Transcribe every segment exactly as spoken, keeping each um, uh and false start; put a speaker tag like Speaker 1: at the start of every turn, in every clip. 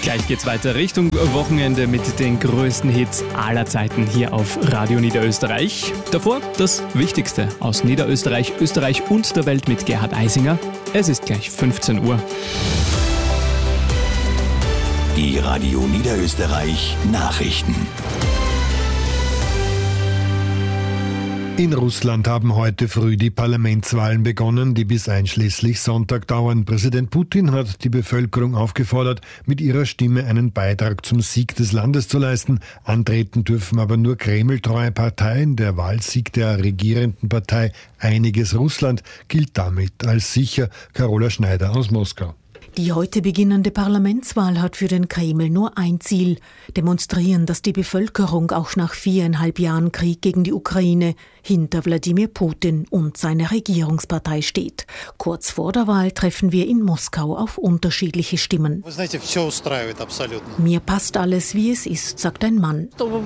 Speaker 1: Gleich geht's weiter Richtung Wochenende mit den größten Hits aller Zeiten hier auf Radio Niederösterreich. Davor das Wichtigste aus Niederösterreich, Österreich und der Welt mit Gerhard Eisinger. Es ist gleich fünfzehn Uhr.
Speaker 2: Die Radio Niederösterreich Nachrichten.
Speaker 3: In Russland haben heute früh die Parlamentswahlen begonnen, die bis einschließlich Sonntag dauern. Präsident Putin hat die Bevölkerung aufgefordert, mit ihrer Stimme einen Beitrag zum Sieg des Landes zu leisten. Antreten dürfen aber nur kremltreue Parteien. Der Wahlsieg der regierenden Partei Einiges Russland gilt damit als sicher. Carola Schneider aus Moskau.
Speaker 4: Die heute beginnende Parlamentswahl hat für den Kreml nur ein Ziel: demonstrieren, dass die Bevölkerung auch nach viereinhalb Jahren Krieg gegen die Ukraine hinter Wladimir Putin und seiner Regierungspartei steht. Kurz vor der Wahl treffen wir in Moskau auf unterschiedliche Stimmen. Mir passt alles, wie es ist, sagt ein Mann.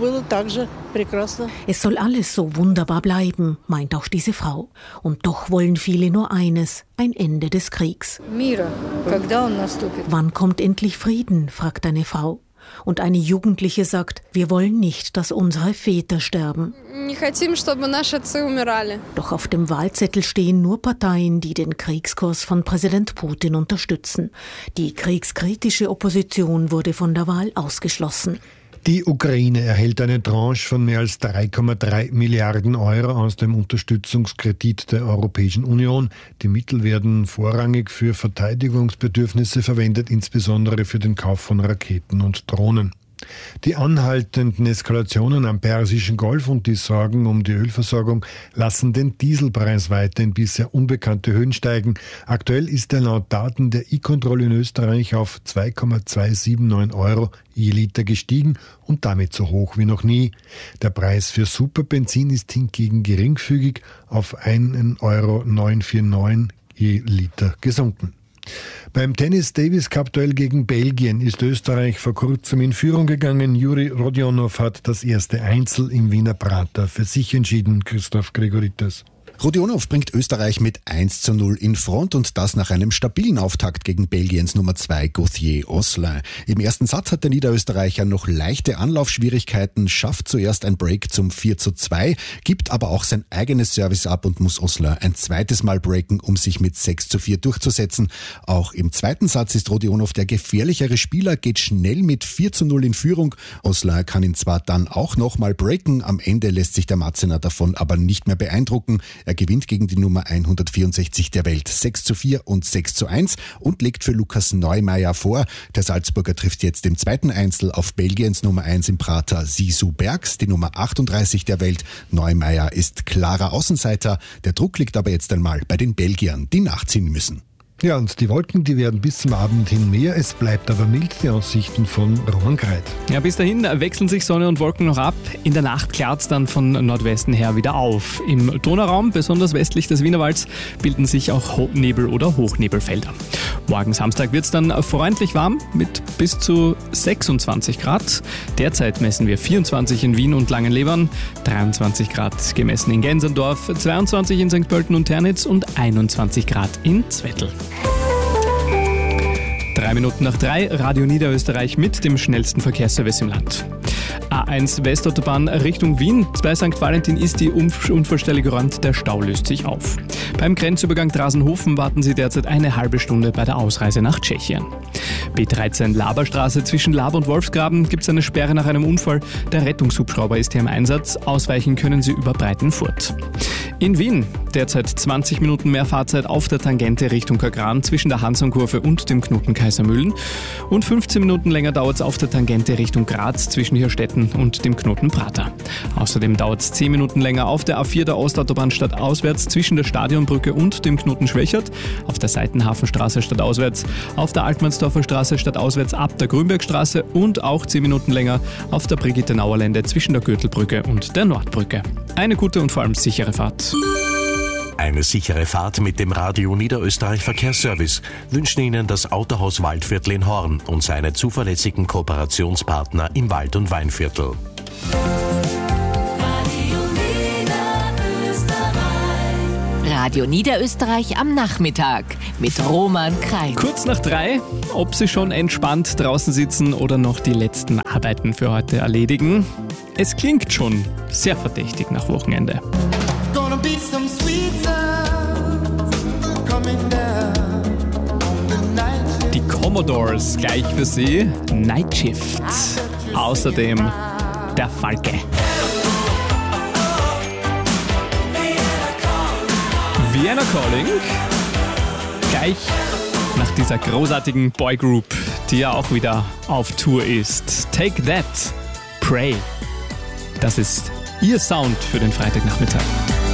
Speaker 4: Es soll alles so wunderbar bleiben, meint auch diese Frau. Und doch wollen viele nur eines: ein Ende des Kriegs. Wann kommt endlich Frieden, fragt eine Frau. Und eine Jugendliche sagt, wir wollen nicht, dass unsere Väter sterben. Doch auf dem Wahlzettel stehen nur Parteien, die den Kriegskurs von Präsident Putin unterstützen. Die kriegskritische Opposition wurde von der Wahl ausgeschlossen.
Speaker 3: Die Ukraine erhält eine Tranche von mehr als drei Komma drei Milliarden Euro aus dem Unterstützungskredit der Europäischen Union. Die Mittel werden vorrangig für Verteidigungsbedürfnisse verwendet, insbesondere für den Kauf von Raketen und Drohnen. Die anhaltenden Eskalationen am Persischen Golf und die Sorgen um die Ölversorgung lassen den Dieselpreis weiter in bisher unbekannte Höhen steigen. Aktuell ist er laut Daten der E-Control in Österreich auf zwei Komma zweihundertneunundsiebzig Euro je Liter gestiegen und damit so hoch wie noch nie. Der Preis für Superbenzin ist hingegen geringfügig auf ein Euro neunhunderneunundvierzig je Liter gesunken. Beim Tennis-Davis-Cup-Duell gegen Belgien ist Österreich vor kurzem in Führung gegangen. Juri Rodionov hat das erste Einzel im Wiener Prater für sich entschieden. Christoph Gregoritas.
Speaker 5: Rodionov bringt Österreich mit eins zu null in Front und das nach einem stabilen Auftakt gegen Belgiens Nummer zwei Gauthier Osselin. Im ersten Satz hat der Niederösterreicher noch leichte Anlaufschwierigkeiten, schafft zuerst ein Break zum vier zu zwei, gibt aber auch sein eigenes Service ab und muss Osselin ein zweites Mal breaken, um sich mit sechs zu vier durchzusetzen. Auch im zweiten Satz ist Rodionov der gefährlichere Spieler, geht schnell mit vier zu null in Führung. Osselin kann ihn zwar dann auch nochmal breaken, am Ende lässt sich der Matzener davon aber nicht mehr beeindrucken. Er gewinnt gegen die Nummer hundertvierundsechzig der Welt sechs zu vier und sechs zu eins und legt für Lukas Neumeier vor. Der Salzburger trifft jetzt im zweiten Einzel auf Belgiens Nummer eins im Prater Sisu Bergs, die Nummer achtunddreißig der Welt. Neumeier ist klarer Außenseiter. Der Druck liegt aber jetzt einmal bei den Belgiern, die nachziehen müssen.
Speaker 3: Ja, und die Wolken, die werden bis zum Abend hin mehr. Es bleibt aber mild, die Aussichten von Roman Greit.
Speaker 1: Ja, bis dahin wechseln sich Sonne und Wolken noch ab. In der Nacht klart es dann von Nordwesten her wieder auf. Im Donauraum, besonders westlich des Wienerwalds, bilden sich auch Nebel- oder Hochnebelfelder. Morgen Samstag wird es dann freundlich warm mit bis zu sechsundzwanzig Grad. Derzeit messen wir vierundzwanzig in Wien und Langenlebern, dreiundzwanzig Grad gemessen in Gensendorf, zweiundzwanzig in Sankt Pölten und Ternitz und einundzwanzig Grad in Zwettl. Drei Minuten nach drei, Radio Niederösterreich mit dem schnellsten Verkehrsservice im Land. A eins Westautobahn Richtung Wien. Bei Sankt Valentin ist die Unfallstelle geräumt, der Stau löst sich auf. Beim Grenzübergang Drasenhofen warten Sie derzeit eine halbe Stunde bei der Ausreise nach Tschechien. B dreizehn Laberstraße zwischen Lab und Wolfsgraben gibt es eine Sperre nach einem Unfall. Der Rettungshubschrauber ist hier im Einsatz. Ausweichen können Sie über Breitenfurt. In Wien derzeit zwanzig Minuten mehr Fahrzeit auf der Tangente Richtung Kagran zwischen der Hansonkurve und dem Knoten Kaisermühlen. Und fünfzehn Minuten länger dauert es auf der Tangente Richtung Graz zwischen Hirstetten und dem Knoten Prater. Außerdem dauert es zehn Minuten länger auf der A vier der Ostautobahn stadtauswärts zwischen der Stadionbrücke und dem Knoten Schwächert, auf der Seitenhafenstraße stadtauswärts, auf der Altmannsdorfer Straße stadtauswärts ab der Grünbergstraße und auch zehn Minuten länger auf der Brigitte-Nauer-Lände zwischen der Gürtelbrücke und der Nordbrücke. Eine gute und vor allem sichere Fahrt.
Speaker 2: Eine sichere Fahrt mit dem Radio Niederösterreich Verkehrsservice wünschen Ihnen das Autohaus Waldviertel in Horn und seine zuverlässigen Kooperationspartner im Wald- und Weinviertel.
Speaker 6: Radio Niederösterreich am Nachmittag mit Roman Krein.
Speaker 1: Kurz nach drei, ob Sie schon entspannt draußen sitzen oder noch die letzten Arbeiten für heute erledigen. Es klingt schon sehr verdächtig nach Wochenende. Die Commodores gleich für Sie, Night Shift. Außerdem der Falke. Vienna Calling, gleich nach dieser großartigen Boygroup, die ja auch wieder auf Tour ist. Take That, Pray. Das ist Ihr Sound für den Freitagnachmittag.